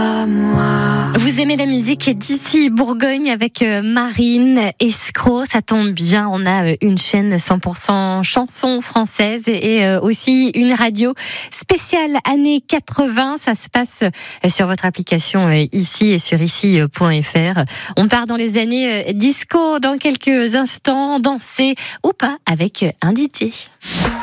Vous aimez la musique d'ici Bourgogne avec Marine Escroc, ça tombe bien, on a une chaîne 100% chansons françaises et aussi une radio spéciale années 80, ça se passe sur votre application ici et sur ici.fr. On part dans les années disco dans quelques instants, danser ou pas avec un DJ.